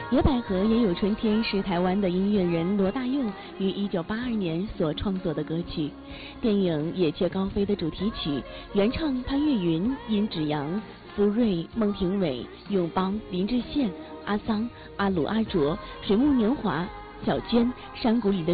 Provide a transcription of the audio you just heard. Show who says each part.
Speaker 1: 野百合也有春天是台湾的音乐人罗大佑于1982年所创作的歌曲。电影《野雀高飞》的主题曲，原唱潘越云、殷芷阳、福瑞、孟庭苇、永邦、林志炫、阿桑、阿鲁、阿卓、水木年华、小娟、山谷里的